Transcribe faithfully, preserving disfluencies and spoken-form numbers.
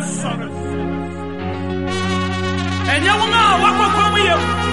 sorry. And you will know what will come with you.